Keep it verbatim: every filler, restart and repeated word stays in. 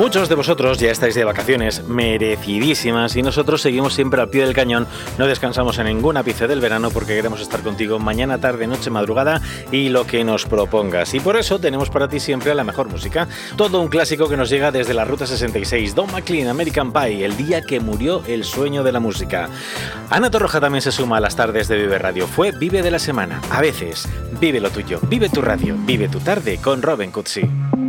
Muchos de vosotros ya estáis de vacaciones, merecidísimas, y nosotros seguimos siempre al pie del cañón. No descansamos en ningún ápice del verano porque queremos estar contigo mañana, tarde, noche, madrugada y lo que nos propongas. Y por eso tenemos para ti siempre la mejor música. Todo un clásico que nos llega desde la Ruta sesenta y seis. Don McLean, American Pie, el día que murió el sueño de la música. Ana Torroja también se suma a las tardes de Vive Radio. Fue Vive de la semana. A veces, vive lo tuyo, vive tu radio, vive tu tarde con Robin Cutsi.